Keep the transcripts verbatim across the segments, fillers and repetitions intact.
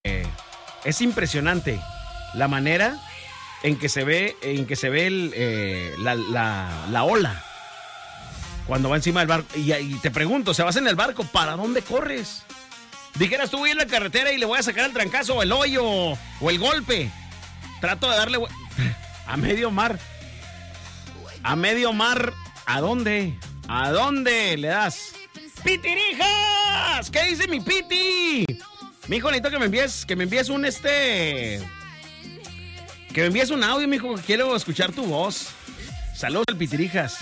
eh, es impresionante la manera en que se ve, en que se ve el, eh, la, la, la ola cuando va encima del barco. Y, y te pregunto, ¿se vas en el barco? ¿Para dónde corres? Dijeras, tú voy en la carretera y le voy a sacar el trancazo, o el hoyo, o el golpe. Trato de darle a medio mar. A medio mar, ¿a dónde? ¿A dónde le das? ¡Pitirijas! ¿Qué dice mi Piti? Mijo, necesito que me envíes, que me envíes un este... Que me envíes un audio, mijo, que quiero escuchar tu voz. Saludos al Pitirijas.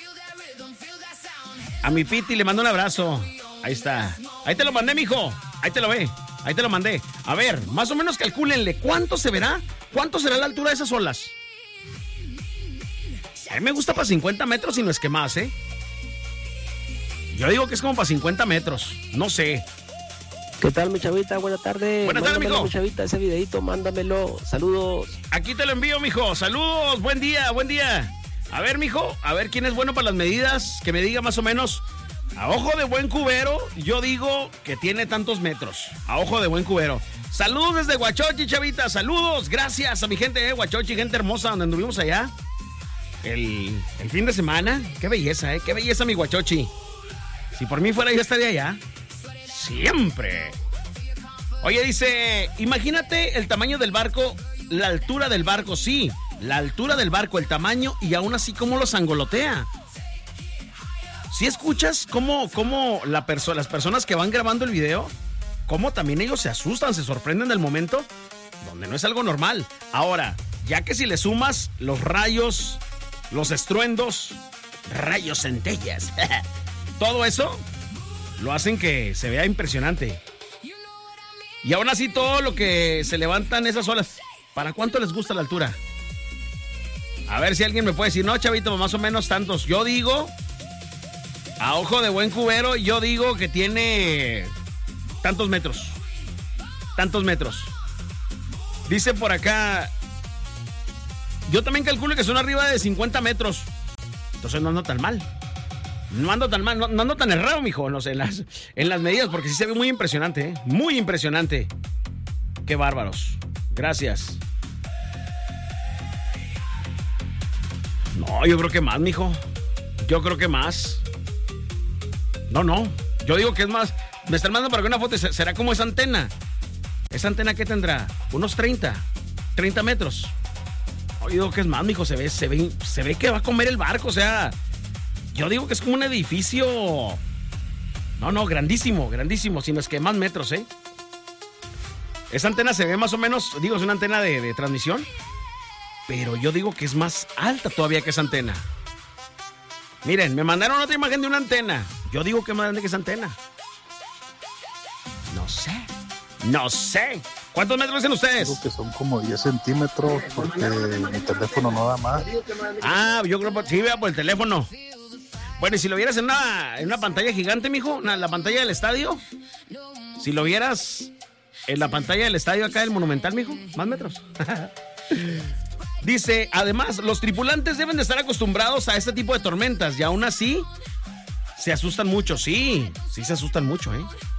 A mi Piti le mando un abrazo. Ahí está. Ahí te lo mandé, mijo. Ahí te lo ve. Ahí te lo mandé. A ver, más o menos calcúlenle. ¿Cuánto se verá? ¿Cuánto será la altura de esas olas? A mí me gusta para cincuenta metros y no es que más, ¿eh? Yo digo que es como para cincuenta metros. No sé. ¿Qué tal, mi chavita? Buenas tardes. Buenas tardes, mijo. Mi chavita, ese videito, mándamelo. Saludos. Aquí te lo envío, mijo. Saludos. Buen día, buen día. A ver, mijo, a ver quién es bueno para las medidas. Que me diga más o menos. A ojo de buen cubero, yo digo que tiene tantos metros. A ojo de buen cubero. Saludos desde Huachochi, chavita. Saludos. Gracias a mi gente de Huachochi, gente hermosa, donde anduvimos allá. El, el fin de semana. Qué belleza, ¿eh? Qué belleza, mi Huachochi. Si por mí fuera, yo estaría allá. Siempre. Oye, dice, imagínate el tamaño del barco, la altura del barco, sí, la altura del barco, el tamaño, y aún así cómo los angolotea. Si escuchas cómo, cómo la perso- las personas que van grabando el video, cómo también ellos se asustan, se sorprenden del momento, donde no es algo normal. Ahora, ya que si le sumas los rayos, los estruendos, rayos centellas, todo eso lo hacen que se vea impresionante. Y aún así todo lo que se levantan esas olas, ¿para cuánto les gusta la altura? A ver si alguien me puede decir, no, chavito, más o menos tantos. Yo digo, a ojo de buen cubero, yo digo que tiene tantos metros. Tantos metros. Dice por acá, yo también calculo que son arriba de cincuenta metros. Entonces no ando tan mal. No ando tan mal, no, no ando tan errado, mijo, no sé, en las, en las medidas, porque sí se ve muy impresionante, ¿eh? Muy impresionante. Qué bárbaros. Gracias. No, yo creo que más, mijo. Yo creo que más. No, no. Yo digo que es más. Me están mandando para que una foto. ¿Será como esa antena? ¿Esa antena qué tendrá? Unos treinta. treinta metros. Yo digo que es más, mijo. Se ve, se ve, se ve que va a comer el barco, o sea. Yo digo que es como un edificio. No, no, grandísimo, grandísimo. Si no es que más metros, ¿eh? Esa antena se ve más o menos. Digo, es una antena de, de transmisión. Pero yo digo que es más alta todavía que esa antena. Miren, me mandaron otra imagen de una antena. Yo digo que es más grande que esa antena. No sé. No sé. ¿Cuántos metros dicen ustedes? Creo que son como diez centímetros porque mi teléfono no da más. Ah, yo creo que sí, vea por el teléfono. Bueno, y si lo vieras en una, en una pantalla gigante, mijo, una, la pantalla del estadio. Si lo vieras en la pantalla del estadio acá del Monumental, mijo, más metros. Dice, además, los tripulantes deben de estar acostumbrados a este tipo de tormentas y aún así se asustan mucho. Sí, sí se asustan mucho, ¿eh?